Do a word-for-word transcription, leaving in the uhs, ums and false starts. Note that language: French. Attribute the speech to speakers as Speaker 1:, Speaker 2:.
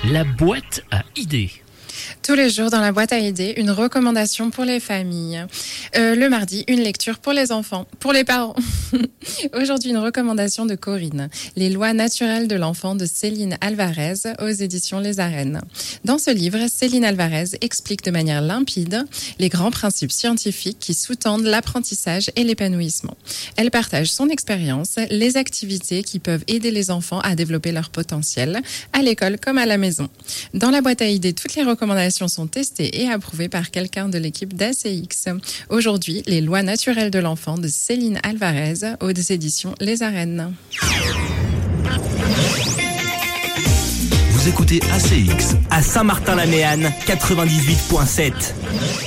Speaker 1: La boîte à idées.
Speaker 2: Tous les jours dans la boîte à idées, une recommandation pour les familles. Euh, le mardi, une lecture pour les enfants, pour les parents. Aujourd'hui, une recommandation de Corinne. Les lois naturelles de l'enfant de Céline Alvarez aux éditions Les Arènes. Dans ce livre, Céline Alvarez explique de manière limpide les grands principes scientifiques qui sous-tendent l'apprentissage et l'épanouissement. Elle partage son expérience, les activités qui peuvent aider les enfants à développer leur potentiel, à l'école comme à la maison. Dans la boîte à idées, toutes les recommandations sont testées et approuvées par quelqu'un de l'équipe d'A C X. Aujourd'hui, les lois naturelles de l'enfant de Céline Alvarez aux éditions Les Arènes.
Speaker 3: Vous écoutez A C X à Saint-Martin-la-Méanne quatre-vingt-dix-huit virgule sept.